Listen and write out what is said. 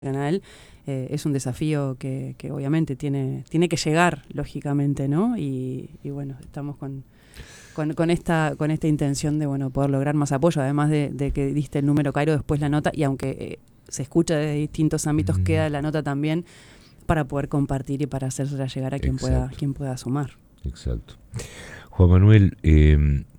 Nacional, es un desafío que obviamente tiene que llegar, lógicamente, ¿no? Y bueno, estamos con esta intención de poder lograr más apoyo, además de que diste el número, Cairo, después la nota, y aunque se escucha desde distintos ámbitos, queda la nota también para poder compartir y para hacérsela llegar a quien pueda sumar. Exacto. Juan Manuel,